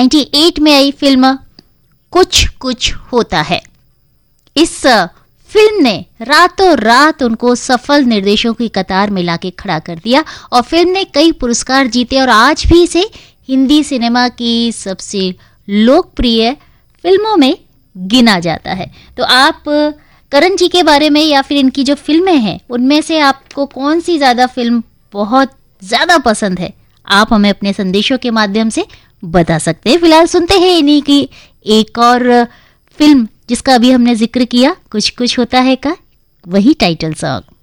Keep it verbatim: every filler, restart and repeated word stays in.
अट्ठानवे में आई फिल्म कुछ कुछ होता है। इस फिल्म ने रातों रात उनको सफल निर्देशकों की कतार में लाके खड़ा कर दिया और फिल्म ने कई पुरस्कार जीते और आज भी इसे हिंदी सिनेमा की सबसे लोकप्रिय फिल्मों में गिना जाता है। तो आप करण जी के बारे में या फिर इनकी जो फिल्में हैं उनमें से आपको कौन सी ज्यादा फिल्म बहुत ज्यादा पसंद है, आप हमें अपने संदेशों के माध्यम से बता सकते हैं। फिलहाल सुनते हैं इन्हीं की एक और फिल्म जिसका अभी हमने जिक्र किया, कुछ कुछ होता है का वही टाइटल सॉन्ग।